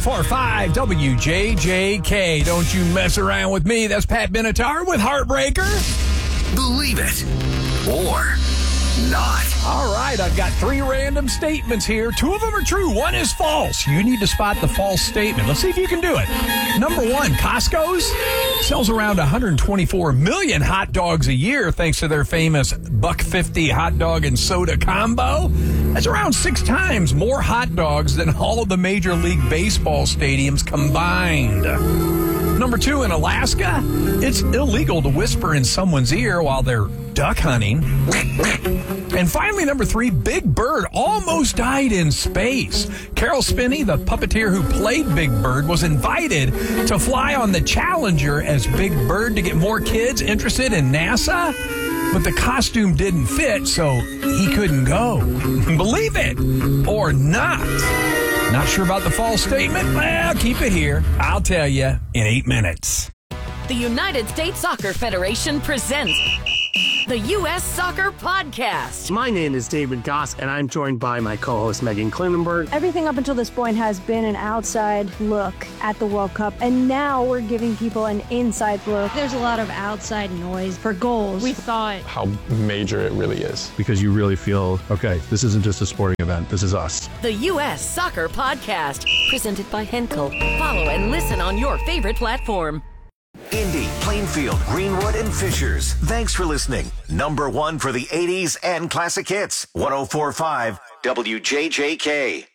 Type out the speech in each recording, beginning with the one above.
104.5 WJJK. Don't you mess around with me. That's Pat Benatar with Heartbreaker. Believe it or not. All right, I've got 3 random statements here. 2 of them are true. 1 is false. You need to spot the false statement. Let's see if you can do it. Number 1, Costco's sells around 124 million hot dogs a year thanks to their famous $1.50 hot dog and soda combo. That's around 6 times more hot dogs than all of the Major League Baseball stadiums combined. Number 2, in Alaska, it's illegal to whisper in someone's ear while they're duck hunting. And finally, number 3, Big Bird almost died in space. Carol Spinney, the puppeteer who played Big Bird, was invited to fly on the Challenger as Big Bird to get more kids interested in NASA. But the costume didn't fit, so he couldn't go. Believe it or not. Not sure about the false statement? Well, keep it here. I'll tell you in 8 minutes. The United States Soccer Federation presents the U.S. Soccer Podcast. My name is David Goss, and I'm joined by my co-host Megan Klinenberg. Everything up until this point has been an outside look at the World Cup, and now we're giving people an inside look. There's a lot of outside noise for goals. We thought how major it really is. Because you really feel, okay, this isn't just a sporting event, this is us. The U.S. Soccer Podcast, presented by Henkel. Follow and listen on your favorite platform. Indy, Plainfield, Greenwood, and Fishers. Thanks for listening. Number 1 for the 80s and classic hits. 104.5 WJJK.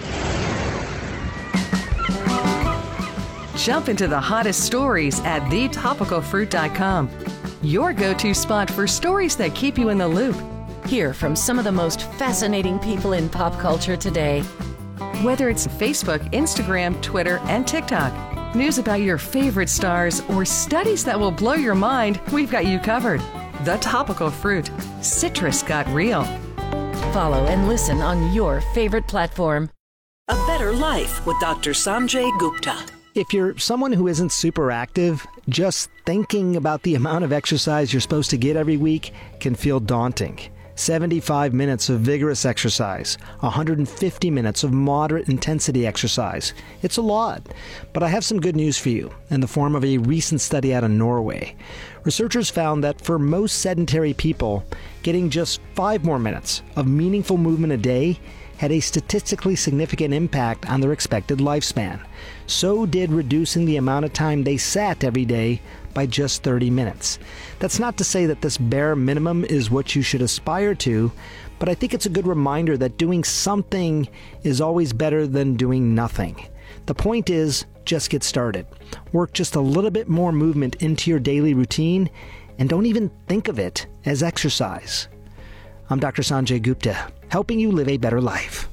Jump into the hottest stories at thetopicalfruit.com. Your go-to spot for stories that keep you in the loop. Hear from some of the most fascinating people in pop culture today. Whether it's Facebook, Instagram, Twitter, and TikTok. News about your favorite stars or studies that will blow your mind, we've got you covered. The Topical Fruit. Citrus got real. Follow and listen on your favorite platform. A Better Life with Dr. Sanjay Gupta. If you're someone who isn't super active, just thinking about the amount of exercise you're supposed to get every week can feel daunting. 75 minutes of vigorous exercise, 150 minutes of moderate intensity exercise. It's a lot, but I have some good news for you in the form of a recent study out of Norway. Researchers found that for most sedentary people, getting just 5 more minutes of meaningful movement a day had a statistically significant impact on their expected lifespan. So did reducing the amount of time they sat every day by just 30 minutes. That's not to say that this bare minimum is what you should aspire to, but I think it's a good reminder that doing something is always better than doing nothing. The point is, just get started. Work just a little bit more movement into your daily routine, and don't even think of it as exercise. I'm Dr. Sanjay Gupta, helping you live a better life.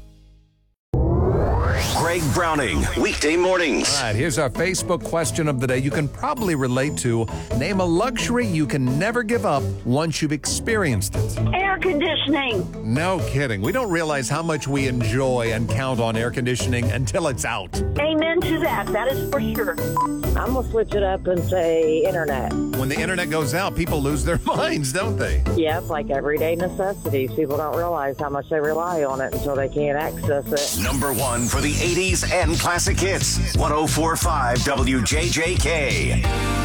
Greg Browning, weekday mornings. All right, here's our Facebook question of the day you can probably relate to. Name a luxury you can never give up once you've experienced it. Air conditioning. No kidding. We don't realize how much we enjoy and count on air conditioning until it's out. Amen to that. That is for sure. I'm going to switch it up and say internet. When the internet goes out, people lose their minds, don't they? Yeah, it's like everyday necessities. People don't realize how much they rely on it until they can't access it. Number 1 for the 80s and classic hits. 104.5 WJJK.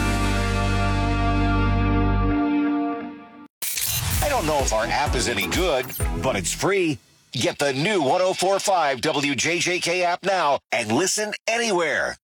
I don't know if our app is any good, but it's free. Get the new 104.5 WJJK app now and listen anywhere.